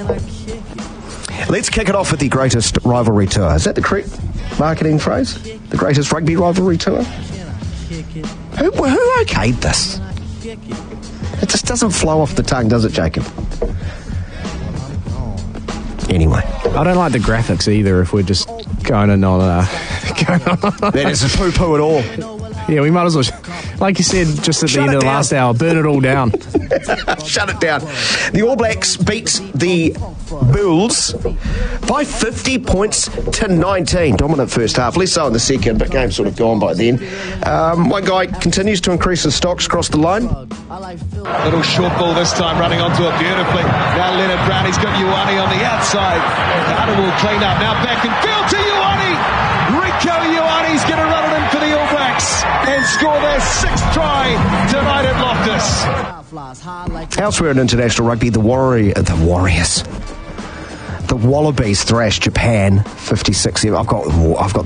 Let's kick it off with the greatest rivalry tour. Is that the correct marketing phrase? The greatest rugby rivalry tour? Who okayed this? It just doesn't flow off the tongue, does it, Jacob? Anyway. I don't like the graphics either if we're just going on... That is a poo-poo at all. Yeah, we might as well, like you said, just at the end of the last hour, burn it all down. Shut it down. The All Blacks beat the Bulls by 50 points to 19. Dominant first half, less so in the second, but game's sort of gone by then. One guy continues to increase his stocks across the line. Little short ball this time, running onto it beautifully. Now Leonard Brown, he's got Ioane on the outside. Carter will clean up. Now back and field to Ioane. Rico Ioane's going to run it in for the All Blacks and score their 6th try tonight at Loftus. Elsewhere in international rugby, the Warriors. The Wallabies thrashed Japan 56. I've got